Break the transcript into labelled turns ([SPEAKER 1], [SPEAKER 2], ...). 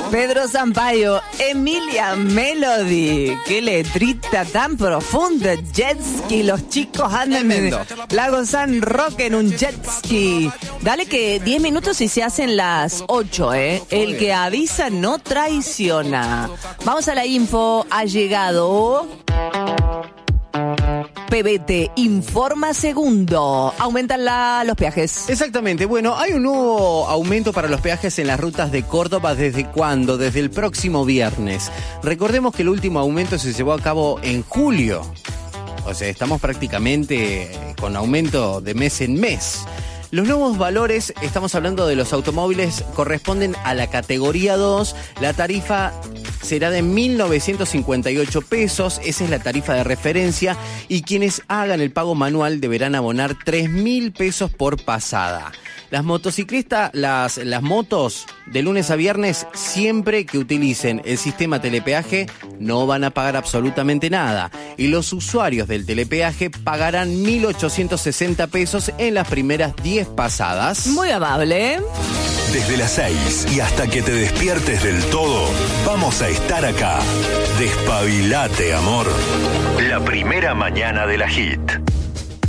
[SPEAKER 1] Pedro Sampaio, Emilia Melody. Qué letrita tan profunda. Jet ski, los chicos andan en Lago San Roque en un jet ski. Dale que 10 minutos y se hacen las 8, ¿eh? El que avisa no traiciona. Vamos a la info. Ha llegado... PBT informa segundo. Aumentan los peajes.
[SPEAKER 2] Exactamente. Bueno, hay un nuevo aumento para los peajes en las rutas de Córdoba. ¿Desde cuándo? Desde el próximo viernes. Recordemos que el último aumento se llevó a cabo en julio. O sea, estamos prácticamente con aumento de mes en mes. Los nuevos valores, estamos hablando de los automóviles, corresponden a la categoría 2. La tarifa será de 1.958 pesos, esa es la tarifa de referencia, y quienes hagan el pago manual deberán abonar 3.000 pesos por pasada. Las motociclistas, las motos de lunes a viernes, siempre que utilicen el sistema telepeaje, no van a pagar absolutamente nada. Y los usuarios del telepeaje pagarán 1.860 pesos en las primeras 10 pasadas.
[SPEAKER 1] Muy amable, ¿eh?
[SPEAKER 3] Desde las 6 y hasta que te despiertes del todo, vamos a estar acá. Despabilate, amor. La primera mañana de la Hit.